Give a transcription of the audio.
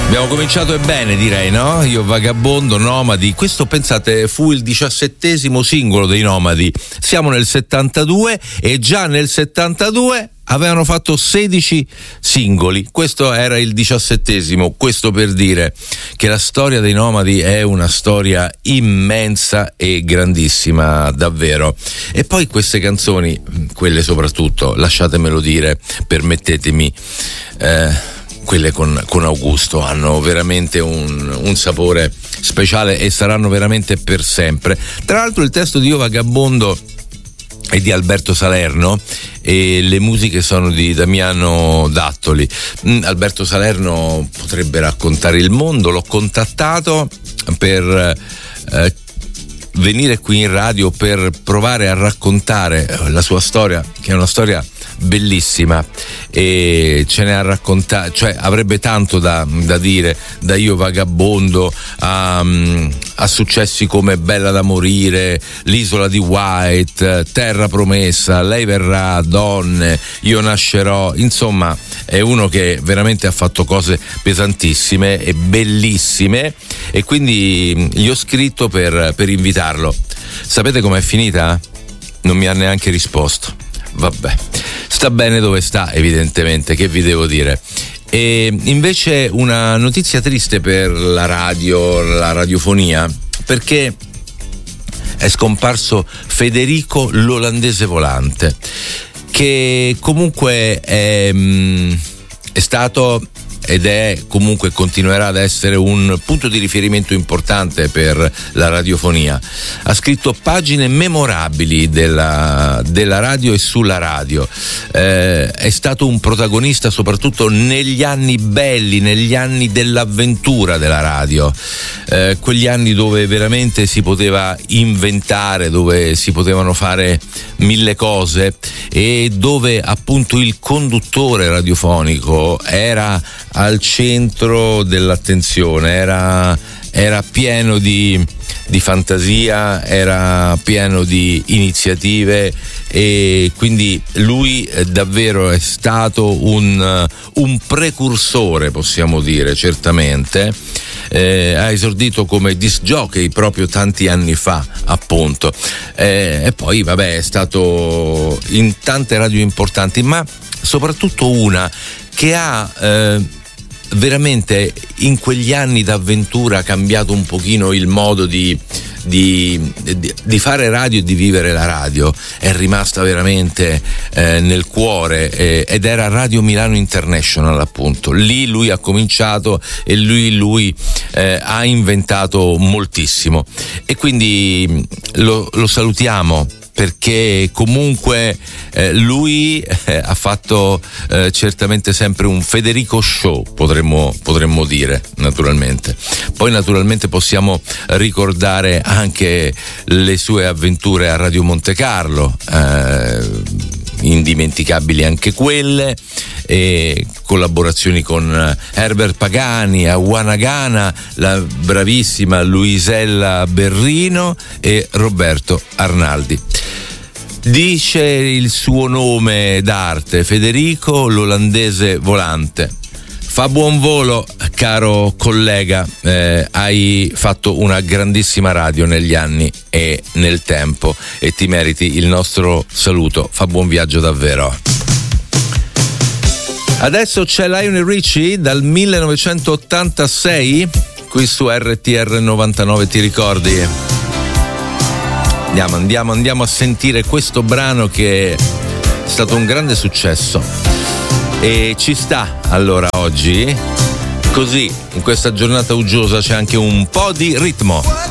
Abbiamo cominciato e bene, direi, no? Io Vagabondo, Nomadi. Questo, pensate, fu il 17° singolo dei Nomadi. Siamo nel 72 e già nel 72 avevano fatto 16 singoli. Questo era il 17°. Questo per dire che la storia dei Nomadi è una storia immensa e grandissima, davvero. E poi queste canzoni, quelle soprattutto, lasciatemelo dire, permettetemi, quelle con Augusto hanno veramente un sapore speciale e saranno veramente per sempre. Tra l'altro il testo di Io Vagabondo è di Alberto Salerno e le musiche sono di Damiano Dattoli. Alberto Salerno potrebbe raccontare il mondo. L'ho contattato per venire qui in radio per provare a raccontare la sua storia, che è una storia bellissima, e ce ne ha raccontato, cioè avrebbe tanto da dire, da Io Vagabondo a successi come Bella da morire, L'isola di White, Terra promessa, Lei verrà, Donne, Io nascerò. Insomma, è uno che veramente ha fatto cose pesantissime e bellissime, e quindi gli ho scritto per invitarlo. Sapete com'è finita? Non mi ha neanche risposto. Vabbè, sta bene dove sta, evidentemente, che vi devo dire. E invece una notizia triste per la radio, la radiofonia, perché è scomparso Federico l'Olandese Volante, che comunque è stato ed è comunque continuerà ad essere un punto di riferimento importante per la radiofonia. Ha scritto pagine memorabili della radio e sulla radio. È stato un protagonista soprattutto negli anni belli, negli anni dell'avventura della radio, quegli anni dove veramente si poteva inventare, dove si potevano fare mille cose e dove appunto il conduttore radiofonico era al centro dell'attenzione, era pieno di fantasia, era pieno di iniziative, e quindi lui davvero è stato un precursore, possiamo dire, certamente. Ha esordito come disc jockey proprio tanti anni fa, appunto, e poi vabbè è stato in tante radio importanti, ma soprattutto una che ha veramente in quegli anni d'avventura cambiato un pochino il modo di fare radio e di vivere la radio. È rimasta veramente nel cuore, ed era Radio Milano International, appunto. Lì lui ha cominciato e lui ha inventato moltissimo, e quindi lo salutiamo, perché comunque lui ha fatto certamente sempre un Federico show, potremmo dire, naturalmente. Poi naturalmente possiamo ricordare anche le sue avventure a Radio Monte Carlo, indimenticabili anche quelle, e collaborazioni con Herbert Pagani, a Wanagana, la bravissima Luisella Berrino e Roberto Arnaldi. Dice il suo nome d'arte, Federico l'Olandese Volante. Fa buon volo, caro collega, hai fatto una grandissima radio negli anni e nel tempo, e ti meriti il nostro saluto. Fa buon viaggio davvero. Adesso c'è Lionel Richie dal 1986 qui su RTR 99, ti ricordi? Andiamo a sentire questo brano che è stato un grande successo, e ci sta. Allora oggi, così, in questa giornata uggiosa, c'è anche un po' di ritmo.